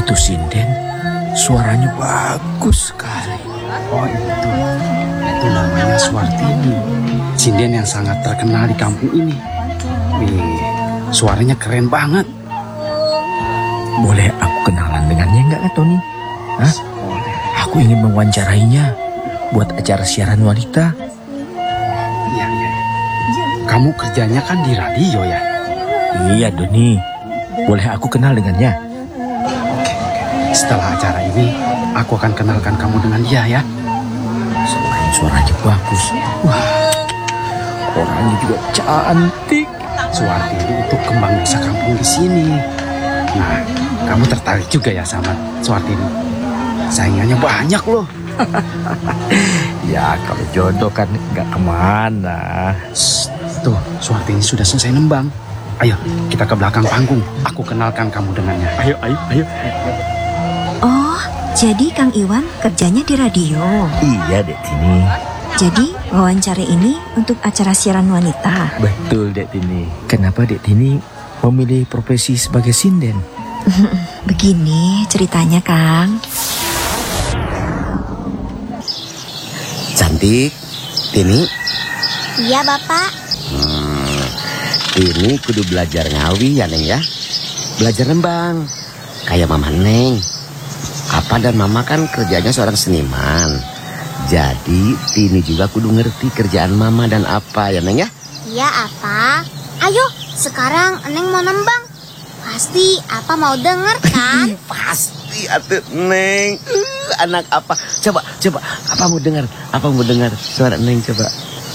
Itu sinden, suaranya bagus sekali. Oh itu namanya Suartini, sinden yang sangat terkenal di kampung ini. Suaranya keren banget. Boleh aku kenalan dengannya enggak, Tony? Hah? Boleh. Aku ingin mewawancarainya buat acara siaran wanita. Iya. Kamu kerjanya kan di radio ya? Iya, Doni. Boleh aku kenal dengannya? Oke. Setelah acara ini, aku akan kenalkan kamu dengan dia ya. Selain suaranya bagus, wah, orangnya juga cantik. Suartini itu kembang desa kampung di sini. Nah, kamu tertarik juga ya sama Suartini? Saingannya banyak loh. Ya, kalau jodoh kan nggak kemana. Tuh, Suartini sudah selesai nembang. Ayo, kita ke belakang panggung. Aku kenalkan kamu dengannya. Ayo. Oh, jadi Kang Iwan kerjanya di radio. Iya, Dek Tini. Jadi wawancara ini untuk acara siaran wanita. Betul, Dek Tini. Kenapa Dek Tini memilih profesi sebagai sinden? Begini ceritanya, Kang. Cantik, Tini. Iya, Bapak. Tini kudu belajar ngawi ya, Neng ya. Belajar nembang. Kayak Mama Neng. Apa dan Mama kan kerjanya seorang seniman. Jadi Tini juga kudu ngerti kerjaan Mama dan apa ya, Neng ya. Iya, apa? Ayo, sekarang Neng mau nembang. Pasti apa mau denger kan? Pasti atuh, Neng. Anak apa? Coba. Apa mau dengar? Suara Neng coba.